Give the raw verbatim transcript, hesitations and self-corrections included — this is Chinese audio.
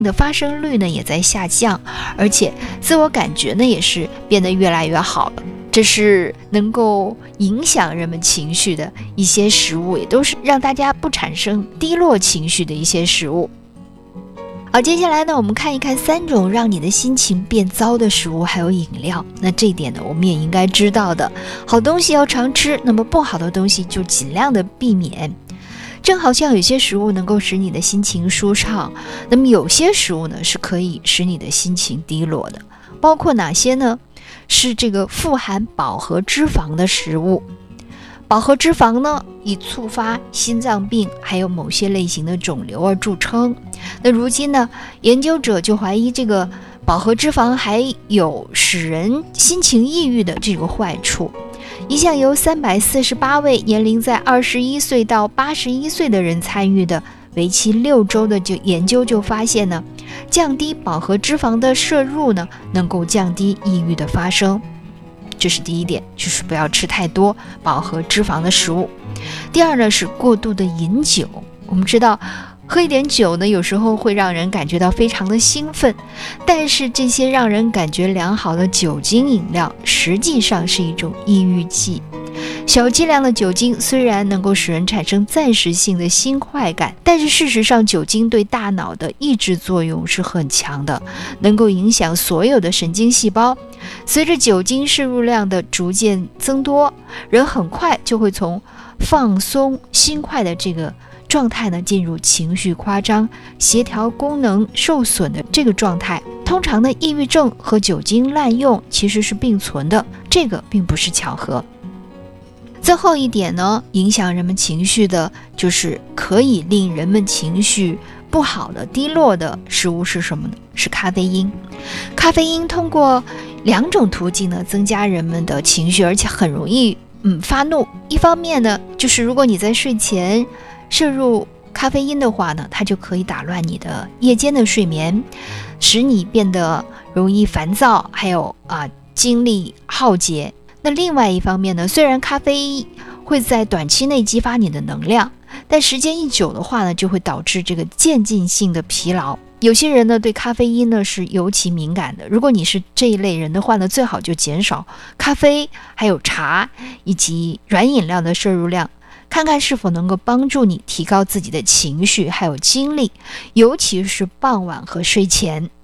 的发生率呢也在下降，而且自我感觉呢也是变得越来越好了。这是能够影响人们情绪的一些食物，也都是让大家不产生低落情绪的一些食物。好，接下来呢，我们看一看三种让你的心情变糟的食物还有饮料。那这一点呢，我们也应该知道的。好东西要常吃，那么不好的东西就尽量的避免。正好像有些食物能够使你的心情舒畅，那么有些食物呢是可以使你的心情低落的。包括哪些呢？是这个富含饱和脂肪的食物。饱和脂肪呢，以触发心脏病还有某些类型的肿瘤而著称。那如今呢，研究者就怀疑这个饱和脂肪还有使人心情抑郁的这个坏处。一项由三百四十八位年龄在二十一岁到八十一岁的人参与的为期六周的就研究就发现呢，降低饱和脂肪的摄入呢，能够降低抑郁的发生。这是第一点，就是不要吃太多饱和脂肪的食物。第二呢，是过度的饮酒。我们知道喝一点酒呢，有时候会让人感觉到非常的兴奋，但是这些让人感觉良好的酒精饮料实际上是一种抑郁剂。小剂量的酒精虽然能够使人产生暂时性的新快感，但是事实上酒精对大脑的抑制作用是很强的，能够影响所有的神经细胞。随着酒精摄入量的逐渐增多，人很快就会从放松心快的这个状态呢，进入情绪夸张、协调功能受损的这个状态。通常呢，抑郁症和酒精滥用其实是并存的，这个并不是巧合。最后一点呢，影响人们情绪的就是可以令人们情绪不好的低落的食物是什么呢？是咖啡因。咖啡因通过两种途径呢，增加人们的情绪，而且很容易嗯发怒。一方面呢，就是如果你在睡前摄入咖啡因的话呢，它就可以打乱你的夜间的睡眠，使你变得容易烦躁，还有啊精力耗竭。那另外一方面呢，虽然咖啡会在短期内激发你的能量，但时间一久的话呢，就会导致这个渐进性的疲劳。有些人呢对咖啡因呢是尤其敏感的，如果你是这一类人的话呢，最好就减少咖啡还有茶以及软饮料的摄入量，看看是否能够帮助你提高自己的情绪还有精力，尤其是傍晚和睡前。